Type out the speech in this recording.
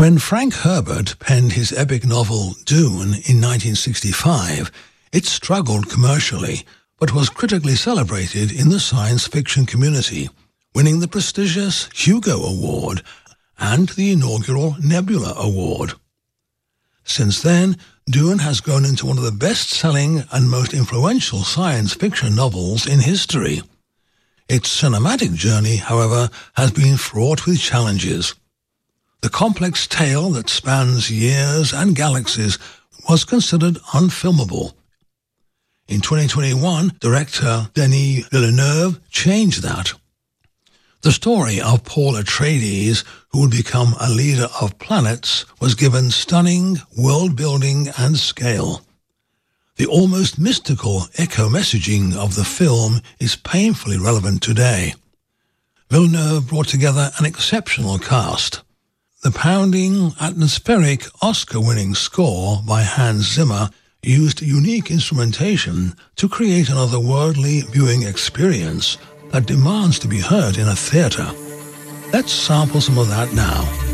When Frank Herbert penned his epic novel Dune in 1965, it struggled commercially, but was critically celebrated in the science fiction community, winning the prestigious Hugo Award and the inaugural Nebula Award. Since then, Dune has grown into one of the best-selling and most influential science fiction novels in history. Its cinematic journey, however, has been fraught with challenges. The complex tale that spans years and galaxies was considered unfilmable. In 2021, director Denis Villeneuve changed that. The story of Paul Atreides, who would become a leader of planets, was given stunning world-building and scale. The almost mystical echo-messaging of the film is painfully relevant today. Villeneuve brought together an exceptional cast. The pounding, atmospheric, Oscar-winning score by Hans Zimmer used unique instrumentation to create an otherworldly viewing experience that demands to be heard in a theater. Let's sample some of that now.